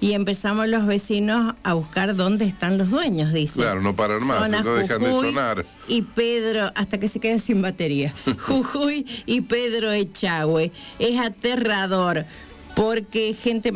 y empezamos los vecinos a buscar dónde están los dueños, dice. Claro, no paran más, Zona no dejan de Jujuy sonar. Y Pedro, hasta que se queden sin batería. Jujuy y Pedro Echagüe. Es aterrador, porque gente